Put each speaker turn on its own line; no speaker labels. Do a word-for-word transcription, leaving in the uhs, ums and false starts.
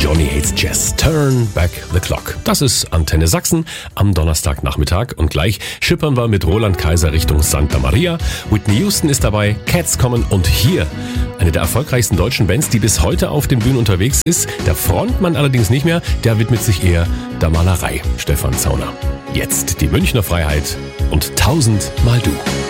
Johnny Hates Jazz. Turn Back the Clock. Das ist Antenne Sachsen am Donnerstagnachmittag. Und gleich schippern wir mit Roland Kaiser Richtung Santa Maria. Whitney Houston ist dabei, Cats kommen und hier eine der erfolgreichsten deutschen Bands, die bis heute auf den Bühnen unterwegs ist. Der Frontmann allerdings nicht mehr, der widmet sich eher der Malerei. Stefan Zauner. Jetzt die Münchner Freiheit und tausendmal du.